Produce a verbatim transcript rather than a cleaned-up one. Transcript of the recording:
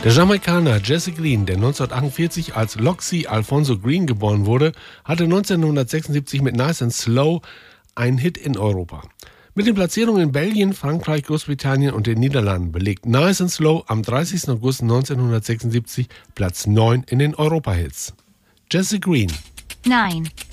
Der Jamaikaner Jesse Green, der neunzehnhundertachtundvierzig als Loxie Alfonso Green geboren wurde, hatte neunzehnhundertsechsundsiebzig mit Nice and Slow einen Hit in Europa. Mit den Platzierungen in Belgien, Frankreich, Großbritannien und den Niederlanden belegt Nice and Slow am dreißigsten August neunzehnhundertsechsundsiebzig Platz neun in den Europa-Hits. Jesse Green. nine.